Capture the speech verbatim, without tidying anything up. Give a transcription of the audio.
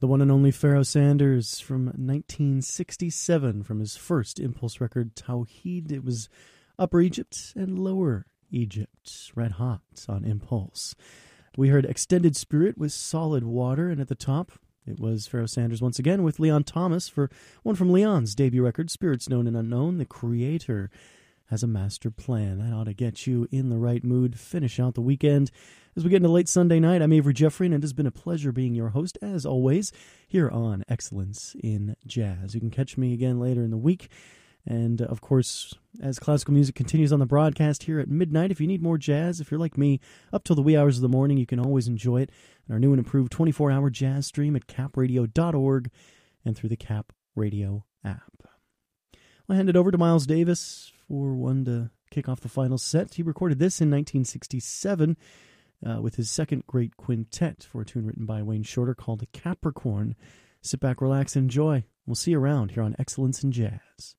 one and only Pharoah Sanders from nineteen sixty-seven from his first Impulse record, Tawheed. It was Upper Egypt and Lower Egypt, red hot on Impulse. We heard Extended Spirit with Solid Water, and at the top, it was Pharoah Sanders once again with Leon Thomas for one from Leon's debut record, Spirits Known and Unknown. The Creator has a master plan. That ought to get you in the right mood, finish out the weekend. As we get into late Sunday night, I'm Avery Jeffrey, and it has been a pleasure being your host, as always, here on Excellence in Jazz. You can catch me again later in the week. And, of course, as classical music continues on the broadcast here at midnight, if you need more jazz, if you're like me, up till the wee hours of the morning, you can always enjoy it in our new and improved twenty-four hour jazz stream at cap radio dot org and through the Cap Radio app. I'll hand it over to Miles Davis for one to kick off the final set. He recorded this in nineteen sixty-seven uh, with his second great quintet for a tune written by Wayne Shorter called Capricorn. Sit back, relax, and enjoy. We'll see you around here on Excellence in Jazz.